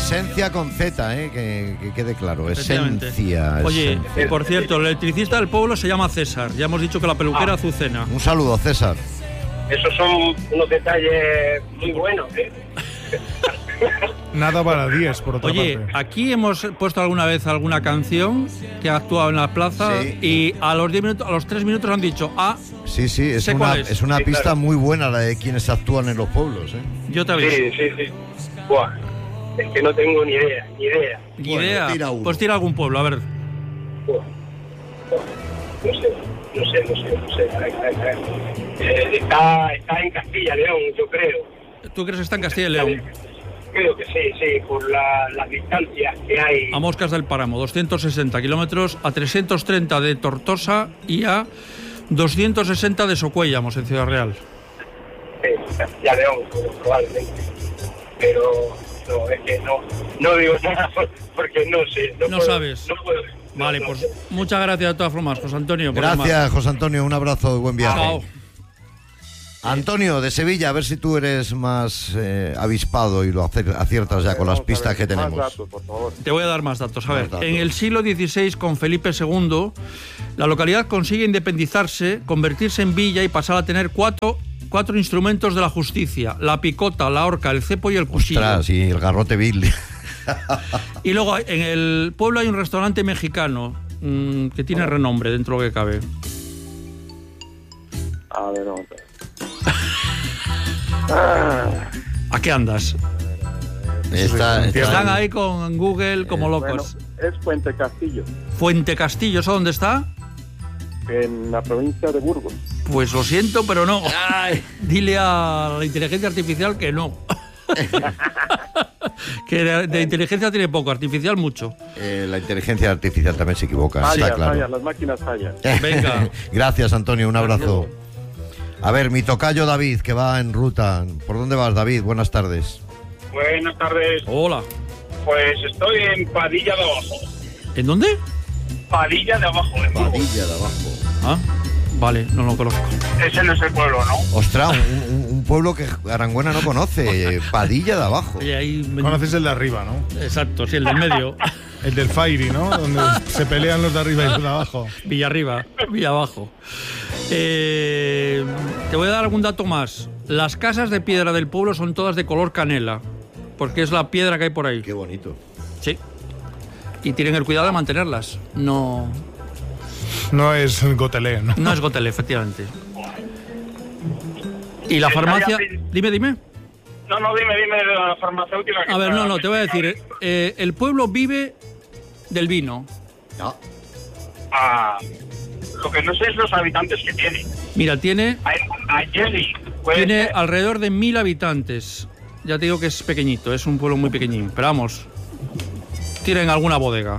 esencia con Z, que quede claro. Esencia. Oye, y por cierto, el electricista del pueblo se llama César. Ya hemos dicho que la peluquera Azucena. Un saludo, César. Esos son unos detalles muy buenos, Nada para 10, por otra Oye, parte. aquí hemos puesto alguna vez alguna canción que ha actuado en la plaza y a los 10 minutos, a los 3 minutos han dicho, Sí, es sé cuál es. es una pista claro. muy buena la de quienes actúan en los pueblos, Yo te aviso. Sí. Buah, es que no tengo ni idea. Ni Bueno, idea. tira uno. Pues tira algún pueblo, a ver. Buah. No sé. Está en Castilla, León, yo creo. ¿Tú crees que está en Castilla y León? Creo que sí, por las distancias que hay. A Moscas del Páramo, 260 kilómetros, a 330 de Tortosa y a 260 de Socuéllamos, en Ciudad Real. Castilla León, probablemente. Pero no, es que no digo nada porque no sé. No sabes. No puedo. Vale, no pues sé. muchas gracias de todas formas, José Antonio. por Gracias, llamar. José Antonio. Un abrazo, buen viaje. Chao. Antonio, de Sevilla, a ver si tú eres más avispado y lo aciertas ya con las pistas que tenemos. Más datos, por favor. Te voy a dar más datos. A ver, Más datos. en el siglo XVI, con Felipe II, la localidad consigue independizarse, convertirse en villa y pasar a tener cuatro instrumentos de la justicia: la picota, la horca, el cepo y el cuchillo. Ostras, y el garrote Bill. Y luego en el pueblo hay un restaurante mexicano que tiene renombre dentro de lo que cabe. A ver, vamos a ver. ¿A qué andas? Están ahí con Google como locos. Bueno, es Puente Castillo, Fuente Castillo, ¿eso dónde está? en la provincia de Burgos. Pues lo siento, pero no. Dile a la inteligencia artificial que no. Que de inteligencia tiene poco, artificial mucho. La inteligencia artificial también se equivoca, está claro. Falla, las máquinas fallan. Venga. Gracias, Antonio, un abrazo. A ver, mi tocayo David, que va en ruta. ¿Por dónde vas, David? Buenas tardes. Buenas tardes. Hola. Pues estoy en Padilla de Abajo. ¿En dónde? Padilla de Abajo, en Burgos. Padilla de abajo. Ah, vale, no lo conozco. Ese no es el pueblo, ¿no? Ostras, un pueblo que Arangüena no conoce. Padilla de abajo. Oye, ahí Conoces el de arriba, ¿no? Exacto, sí, el del medio. El del Fairy, ¿no? Donde se pelean los de arriba y los de abajo. Villa arriba, Villa abajo. Te voy a dar algún dato más. Las casas de piedra del pueblo son todas de color canela, porque es la piedra que hay por ahí. Qué bonito. Sí. Y tienen el cuidado de mantenerlas. No No es Gotelé, ¿no? es Gotelé, efectivamente. Y la farmacia... Dime. No, dime de la farmacéutica. A ver, no, te voy a decir. El pueblo vive del vino. No. Lo que no sé es los habitantes que tiene. Mira, tiene Ayeli. Tiene alrededor de 1000 habitantes. Ya te digo que es pequeñito, es un pueblo muy pequeñín. Pero vamos, tienen alguna bodega.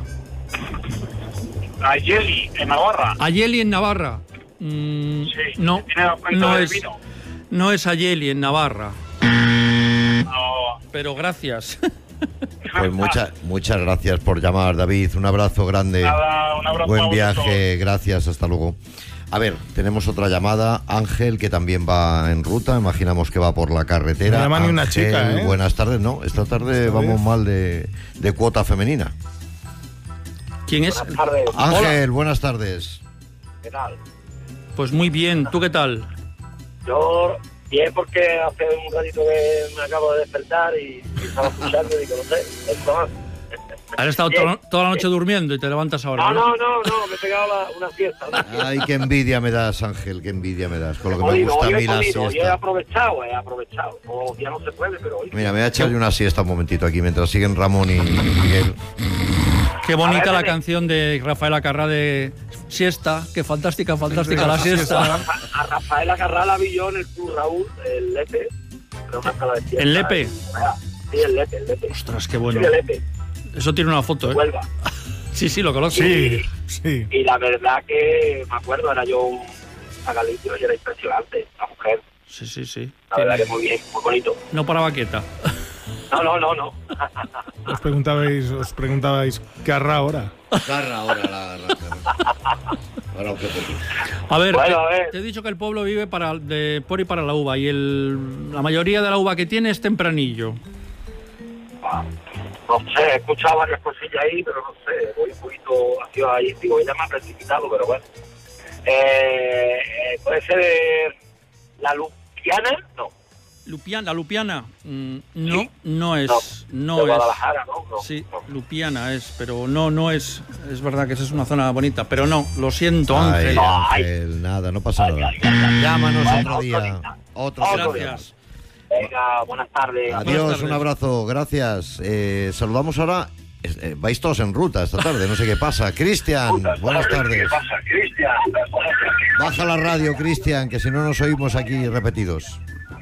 Ayeli, en Navarra. Ayeli en Navarra. Sí, No, tiene la cuenta del vino. no es Ayeli en Navarra. No. Pero gracias. Pues muchas gracias por llamar, David. Un abrazo grande. Nada, un abrazo. Buen viaje, gracias, hasta luego. A ver, tenemos otra llamada. Ángel, que también va en ruta. Imaginamos que va por la carretera. No llama ni una Ángel, chica, ¿eh? Buenas tardes. No, esta tarde vamos mal de cuota femenina. ¿Quién es? Buenas tardes. Ángel, buenas tardes. ¿Qué tal? Pues muy bien, ¿tú qué tal? Yo, bien, porque hace un ratito que me acabo de despertar y estaba escuchando y digo, no sé, esto más. Has estado toda la noche durmiendo y te levantas ahora. No, me he pegado una siesta. Ay, qué envidia me das, Ángel, qué envidia me das. Con lo que me Hoy gusta a mí la he siesta. aprovechado. O ya no se puede, pero hoy. Mira, me voy a echarle una siesta un momentito aquí mientras siguen Ramón y Miguel. Qué bonita A ver, la dime. canción de Rafael Acarrá de Siesta. Qué fantástica la siesta. A Rafael Acarrá la vi yo en el Club Raúl, el Lepe. Era una sala de fiesta. ¿El Lepe? Sí, el Lepe. Ostras, qué bueno. Sí, el Lepe, Eso tiene una foto, ¿eh? Huelva. Sí, lo conozco. Sí. Y la verdad que, me acuerdo, era yo un pagalito y era impresionante, la mujer. Sí. La verdad que muy bien, muy bonito. No paraba quieta. No. Os preguntabais, ¿qué hará ahora? Garra ahora, la garra. Ahora, qué poquito. A ver, Bueno, a ver. te he dicho que el pueblo vive por y para la uva y la mayoría de la uva que tiene es tempranillo. No sé, he escuchado varias cosillas ahí, pero no sé, voy un poquito hacia ahí, digo, ella me ha precipitado, pero bueno. Puede ser la Lupiana, no. La Lupiana, no, Sí. no es. No de es. Guadalajara, ¿no? Sí, Lupiana es, pero no es. Es verdad que esa es una zona bonita, pero no, lo siento, Ángel. Ay, Ángel, nada, no pasa nada. Llámanos otro día. Otro día. Gracias. Venga, buenas tardes. Buenas Adiós, tardes. un abrazo, gracias. Saludamos ahora. Vais todos en ruta esta tarde, no sé qué pasa. Cristian, buenas tardes. ¿Qué pasa, Cristian? Baja la radio, Cristian, que si no nos oímos aquí repetidos.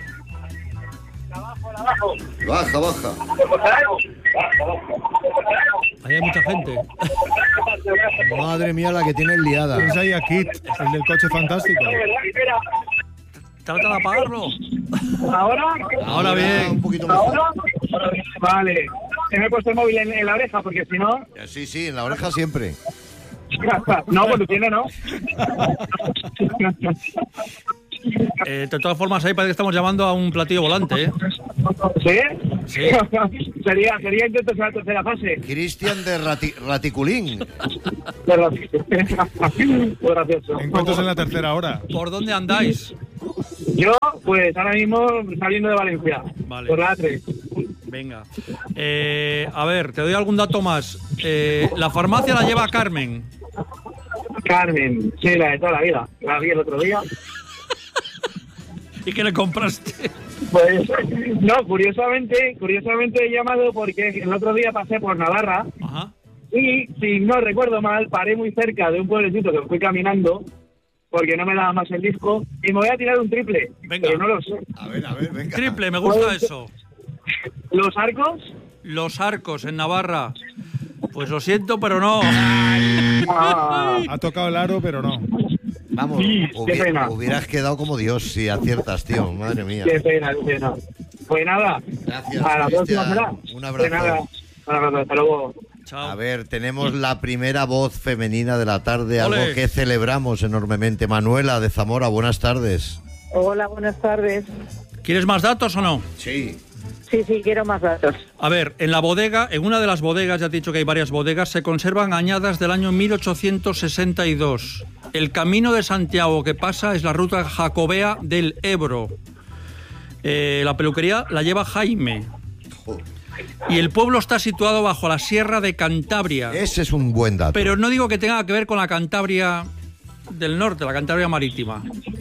Baja, baja. Ahí hay mucha gente. Madre mía, la que tiene liada. Tienes ahí a Kit, el del coche fantástico. Trata de apagarlo. ¿Ahora? Bien. Un poquito mejor. Vale. Me he puesto el móvil en la oreja porque si no... Sí, en la oreja siempre. No, pues tiene, ¿no? De todas formas, ahí parece que estamos llamando a un platillo volante, ¿eh? ¿Sí? Sí. sería entonces la tercera fase. Cristian de Raticulín. Pero... Muy gracioso. Encuentros en la tercera hora. ¿Por dónde andáis? Yo, pues ahora mismo saliendo de Valencia. Vale. Por la A3. Venga. A ver, te doy algún dato más. La farmacia la lleva Carmen. Carmen, sí, la de toda la vida. La vi el otro día. ¿Y qué le compraste? Pues, no, curiosamente he llamado porque el otro día pasé por Navarra Ajá. y, si no recuerdo mal, paré muy cerca de un pueblecito que fui caminando porque no me daba más el disco y me voy a tirar un triple, Venga. pero no lo sé. A ver, venga. Triple, me gusta eso. ¿Los Arcos? Los Arcos en Navarra. Pues lo siento, pero no. Ah, Ha tocado el aro, pero no. Vamos, Sí, qué pena. hubieras quedado como Dios si aciertas, tío. Madre mía. qué pena. Pues nada, Gracias, a la próxima Cristian. será. Un abrazo. De nada, hasta luego. Chao. A ver, tenemos la primera voz femenina de la tarde, algo Ole. que celebramos enormemente. Manuela de Zamora, buenas tardes. Hola, buenas tardes. ¿Quieres más datos o no? Sí. Sí, quiero más datos. A ver, en la bodega, en una de las bodegas, ya te he dicho que hay varias bodegas, se conservan añadas del año 1862. El camino de Santiago que pasa es la ruta jacobea del Ebro. La peluquería la lleva Jaime. Y el pueblo está situado bajo la Sierra de Cantabria. Ese es un buen dato. Pero no digo que tenga que ver con la Cantabria del norte, la Cantabria marítima.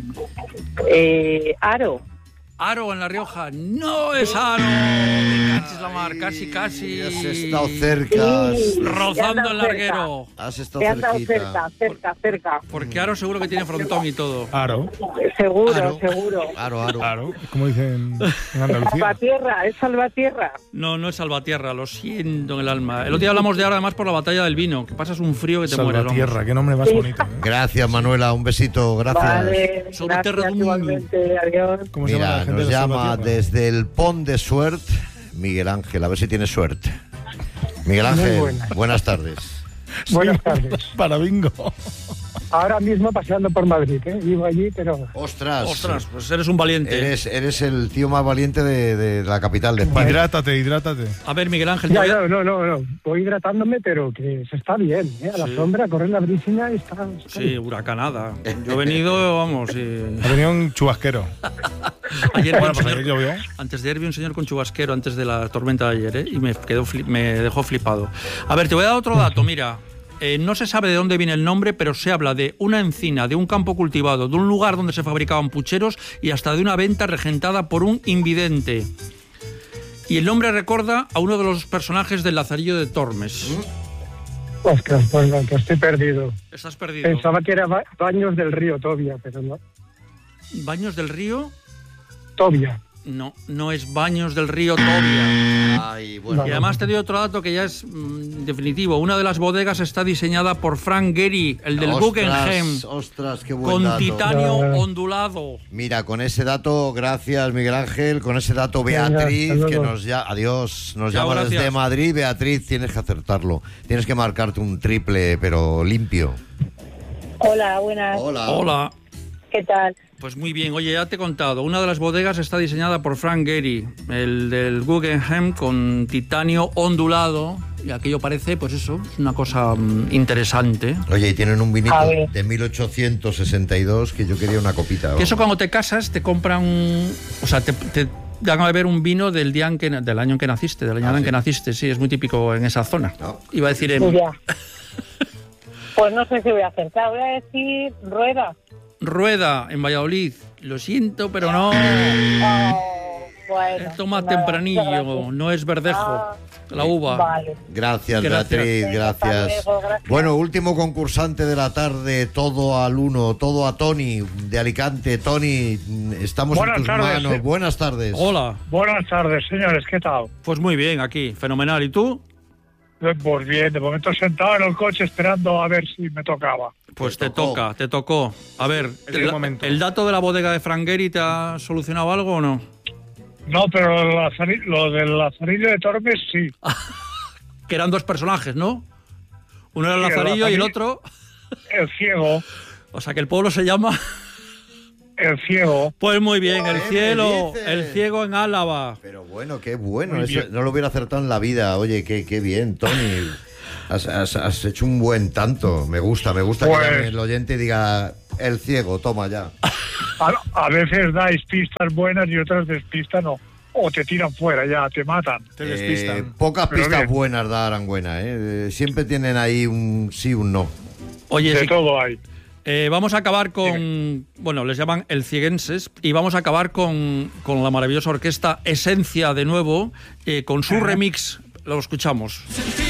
Aro. Aro en La Rioja, no es Aro. Me cachis la mar, casi. Has estado cerca. Rozando el larguero. Has estado Te has dado cerquita. cerca. Porque Aro seguro que tiene frontón y todo. Aro. Seguro. Aro. Aro. Como dicen en Andalucía. Salvatierra, es Salvatierra. No es Salvatierra, lo siento en el alma. El otro día hablamos de Aro además por la batalla del vino, que pasas un frío que te mueres. Salvatierra, qué nombre más bonito. ¿Eh? Gracias, Manuela. Un besito. Gracias. Vale, Sobre terra gracias d'un igualmente, adiós. ¿Cómo se llama la Mira, gente nos de llama Salvatierra? desde el Pont de Suert Miguel Ángel. A ver si tiene suerte. Miguel Ángel, buenas tardes. Buenas tardes. Para bingo. Ahora mismo paseando por Madrid, ¿eh? Vivo allí, pero... Ostras, pues eres un valiente. Eres el tío más valiente de la capital de España. Hidrátate. A ver, Miguel Ángel, Ya, no. Voy hidratándome, pero que se está bien, ¿eh? A la Sí. sombra, correr la brisina y está... sí, huracanada. Yo he venido, vamos, Ha venido un chubasquero. ayer vi Bueno, un pues señor- ayer llovió. Antes de ayer vi un señor con chubasquero antes de la tormenta de ayer, y me dejó flipado. A ver, te voy a dar otro dato, mira. No se sabe de dónde viene el nombre, pero se habla de una encina, de un campo cultivado, de un lugar donde se fabricaban pucheros y hasta de una venta regentada por un invidente. Y el nombre recuerda a uno de los personajes del Lazarillo de Tormes. Ostras, pues no, que estoy perdido. Estás perdido. Pensaba que era Baños del Río Tobia, pero no. ¿Baños del río? Tobia. No es Baños del río Tobia. Ay, bueno. Y además te doy otro dato que ya es definitivo. Una de las bodegas está diseñada por Frank Gehry, el del Guggenheim, Ostras, qué buen con dato. titanio ondulado. Mira, con ese dato, gracias Miguel Ángel, con ese dato Venga, Beatriz, hasta que luego. nos nos Chao, llama gracias. desde Madrid. Beatriz, tienes que acertarlo. Tienes que marcarte un triple, pero limpio. Hola, buenas. Hola. Hola. ¿Qué tal? Pues muy bien, oye, ya te he contado, una de las bodegas está diseñada por Frank Gehry, el del Guggenheim, con titanio ondulado, y aquello parece, pues eso, una cosa interesante. Oye, y tienen un vinito A ver. de 1862 que yo quería una copita. Que vamos. eso cuando te casas te compran, o sea, te dan a beber un vino del día del año en que naciste, del año en ¿sí? que naciste, sí, es muy típico en esa zona. No. Iba a decir Ya. Pues no sé si voy a acertar. Voy a decir Rueda. Rueda, en Valladolid. Lo siento, pero no. Bueno. Esto más nada, tempranillo, gracias. no es verdejo, Ah, la uva. Vale. Gracias, Gracias. Beatriz, Venga, hasta gracias. luego, gracias. Bueno, último concursante de la tarde, todo al uno, todo a Tony de Alicante. Tony, estamos Buenas en tus tardes. manos. Buenas tardes. Hola, Buenas tardes, señores, ¿qué tal? pues muy bien, aquí, fenomenal. ¿Y tú? Pues bien, de momento sentado en el coche esperando a ver si me tocaba. Pues Te te tocó. toca, te tocó. A ver, Es el momento. ¿el dato de la bodega de Frank Gehry te ha solucionado algo o no? No, pero lo del Lazarillo de Tormes sí. Que eran dos personajes, ¿no? Uno era el Sí, el Lazarillo y el Lazarillo. otro... El ciego, O sea, que el pueblo se llama... el ciego. Pues muy bien, el ¿Qué me cielo, dices? el ciego en Álava. Pero bueno, qué bueno. Muy Eso bien. no lo hubiera acertado en la vida. Oye, qué bien, Tony. Has hecho un buen tanto. Me gusta Pues- que llame el oyente y diga el ciego, toma ya. A veces dais pistas buenas y otras despistas no. O te tiran fuera ya, te matan. Te despistan. Pocas Pero pistas bien. buenas da Aranguena, ¿eh? Siempre tienen ahí un sí, un no. Oye, De sí, todo hay. vamos a acabar con... Bueno, les llaman el cieguenses. Y vamos a acabar con la maravillosa orquesta Esencia de nuevo, con su remix. Lo escuchamos.